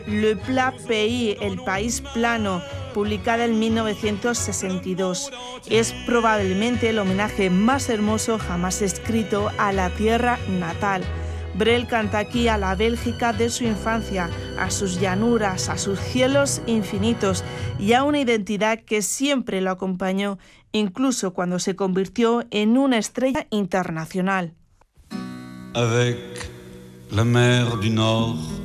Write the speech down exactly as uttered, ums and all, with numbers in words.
Le Plat Pays, El País Plano, publicada en mil novecientos sesenta y dos. Es probablemente el homenaje más hermoso jamás escrito a la tierra natal. Brel canta aquí a la Bélgica de su infancia, a sus llanuras, a sus cielos infinitos y a una identidad que siempre lo acompañó, incluso cuando se convirtió en una estrella internacional. Avec la mer du Nord